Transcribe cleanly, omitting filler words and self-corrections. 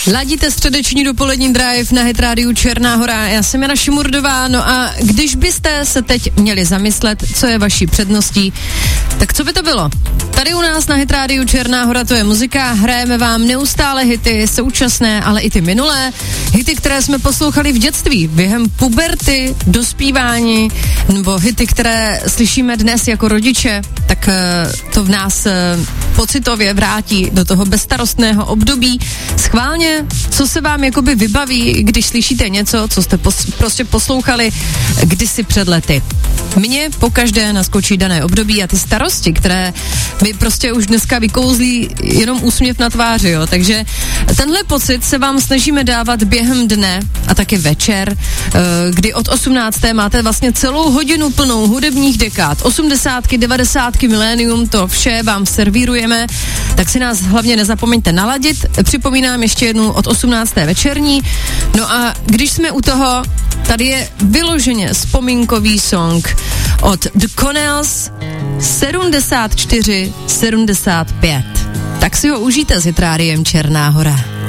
Ladíte středeční dopolední drive na Hit Radio Černá Hora. Já jsem Jana Šimurdová, no a když byste se teď měli zamyslet, co je vaší předností, tak co by to bylo? Tady u nás na Hit Radio Černá Hora to je muzika, hrajeme vám neustále hity, současné, ale i ty minulé, hity, které jsme poslouchali v dětství, během puberty, dospívání, nebo hity, které slyšíme dnes jako rodiče, tak to v nás pocitově vrátí do toho bezstarostného období. Schválně, co se vám jakoby vybaví, když slyšíte něco, co jste prostě poslouchali kdysi před lety. Mně pokaždé naskočí dané období a ty starosti, které mi prostě už dneska vykouzlí jenom úsměv na tváři, jo. Takže tenhle pocit se vám snažíme dávat během dne a taky večer, kdy od 18. máte vlastně celou hodinu plnou hudebních dekád. 80, 90, milénium, to vše vám servírujeme, tak si nás hlavně nezapomeňte naladit. Připomínám ještě jednou od 18. večerní. No a když jsme u toho, tady je vyloženě vzpomínkový song od The Connells 74-75. Tak si ho užijte s Hit Rádiem Černá Hora.